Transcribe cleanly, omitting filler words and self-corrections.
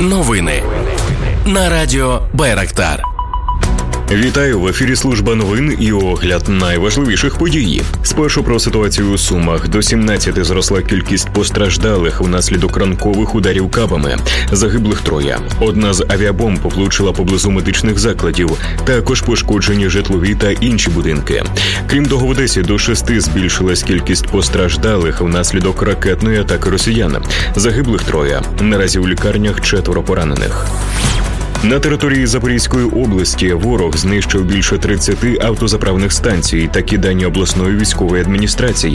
Новини на радіо Байрактар. Вітаю, в ефірі служба новин і огляд найважливіших подій. Спершу про ситуацію у Сумах. До 17 зросла кількість постраждалих внаслідок ранкових ударів кабами. Загиблих 3. Одна з авіабомб влучила поблизу медичних закладів. Також пошкоджені житлові та інші будинки. Крім того, в Одесі до 6 збільшилась кількість постраждалих внаслідок ракетної атаки росіян. Загиблих 3. Наразі у лікарнях 4 поранених. На території Запорізької області ворог знищив більше 30 автозаправних станцій. Такі дані обласної військової адміністрації.